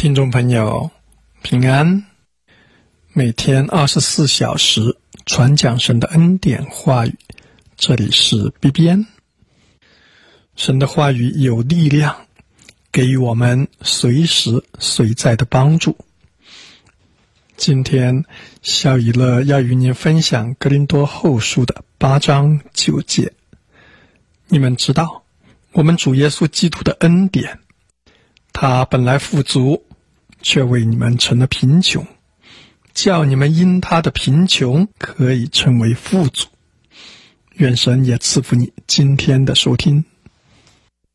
听众朋友平安，每天24小时传讲神的恩典话语，这里是 BBN。 神的话语有力量，给予我们随时随在的帮助。今天萧以乐要与您分享哥林多后书的8章9节。你们知道我们主耶稣基督的恩典，他本来富足，却为你们成了贫穷，叫你们因他的贫穷可以成为富足。愿神也赐福你今天的收听。